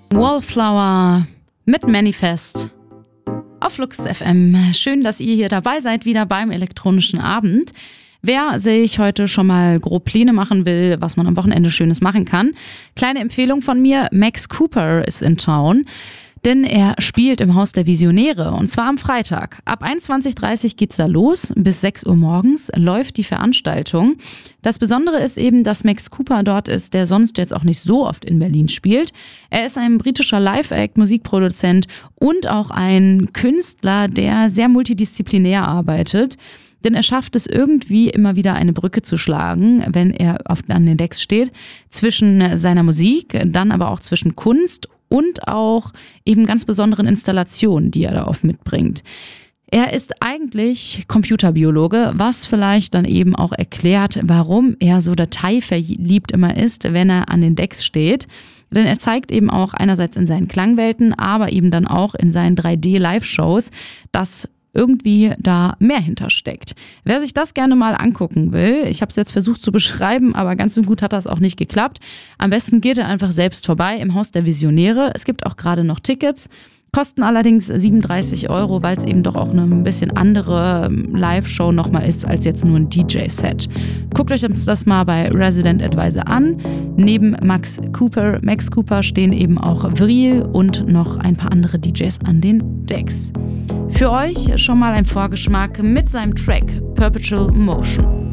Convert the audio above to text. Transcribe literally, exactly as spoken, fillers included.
Wallflower mit Manifest auf Flux F M. Schön, dass ihr hier dabei seid, wieder beim elektronischen Abend. Wer sich heute schon mal grob Pläne machen will, was man am Wochenende Schönes machen kann, kleine Empfehlung von mir, Max Cooper ist in Town. Denn er spielt im Haus der Visionäre und zwar am Freitag. Ab einundzwanzig Uhr dreißig geht's da los, bis sechs Uhr morgens läuft die Veranstaltung. Das Besondere ist eben, dass Max Cooper dort ist, der sonst jetzt auch nicht so oft in Berlin spielt. Er ist ein britischer Live-Act, Musikproduzent und auch ein Künstler, der sehr multidisziplinär arbeitet. Denn er schafft es irgendwie immer wieder eine Brücke zu schlagen, wenn er auf, an den Decks steht, zwischen seiner Musik, dann aber auch zwischen Kunst und auch eben ganz besonderen Installationen, die er da oft mitbringt. Er ist eigentlich Computerbiologe, was vielleicht dann eben auch erklärt, warum er so detailverliebt immer ist, wenn er an den Decks steht. Denn er zeigt eben auch einerseits in seinen Klangwelten, aber eben dann auch in seinen drei D-Live-Shows, dass irgendwie da mehr hintersteckt. Wer sich das gerne mal angucken will, ich habe es jetzt versucht zu beschreiben, aber ganz so gut hat das auch nicht geklappt. Am besten geht er einfach selbst vorbei im Haus der Visionäre. Es gibt auch gerade noch Tickets, kosten allerdings siebenunddreißig Euro, weil es eben doch auch eine ein bisschen andere Live-Show nochmal ist als jetzt nur ein D J-Set. Guckt euch das mal bei Resident Advisor an. Neben Max Cooper, Max Cooper stehen eben auch Vril und noch ein paar andere D Js an den Decks. Für euch schon mal ein Vorgeschmack mit seinem Track Perpetual Motion.